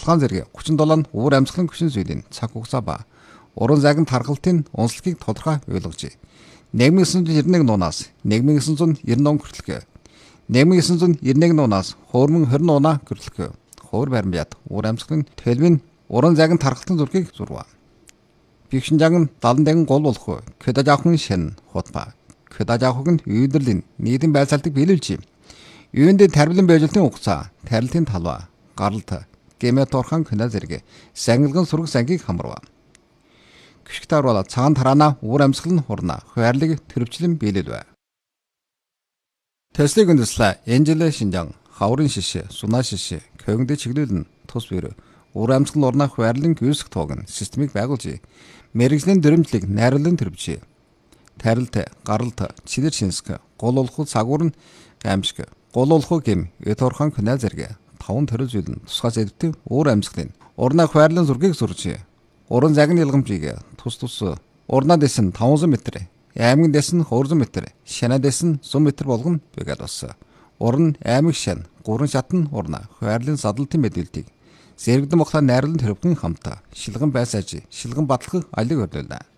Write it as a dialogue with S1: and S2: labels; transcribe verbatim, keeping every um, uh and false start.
S1: шулгаан зэрэг гучин долоо уур амьсгалын хүчин зүйлийн цаг хугацаа ба уран зайгийн тархалтын онцлогийг тодорхой ойлгожээ. нэг nghìn девятьсот девяносто один нуунаас нэг nghìn девятьсот девяносто он хүртэлх. нэг nghìn девятьсот девяносто один нуунаас хуурман двадцать оноо хүртэлх. Хуур баримжаад уур амьсгалын төлөвийн уран зайгийн тархалтын зургийг зурва. Бигшинжан даландагын гол болох Кёдажахын шин хотба. Кёдажахын үйдэрлийн нийтийн байцаалтыг биелүүлж, юундын тарбилан байжлтын хугацаа, тарилтын талва, гаралт, гэмэ торхон кино зэрэг сангилгын сураг сангийг хамарва. Гიშгтар бол цагаан тараана уур амьсгал нь хурна хуваарлыг төрөвчлэн биелэлвэ. Тэслэг үндэслэ Энжелэ Шинжан, хаврын шишээ, сунаа шишээ, көгөндө чиглүүлэн тус бэр уур амьсгал урна хуваарлын гүйсэх тоог системийг байгуулж, мэрэгжлийн дөрөмжлөг найруулан төрөвчээ. Тарилт, гаралт, чилэр шинск, гол улхуу цагуур нь гамшиг, гол улхуу гэм эторхон кино зэрэг таван төрөл зүйл нь тусгай зэвтэг уур амьсгалын урна хуваарлын зургийг зурж, уран зайгийн ялгамжийг тус тус урнаа дэс нь таван метр, аймгийн дэс нь двести метр, шанаа дэс нь сто метр болгон бэгад бас. Уран аймаг шан, гурван шатн урна хуваарлын садалтын мэдээллийг зэрэгдэн багтаа найруулан төрөвгөн хамтаа шилгэн байсааж, шилгэн батлах алиг өрлөлнө.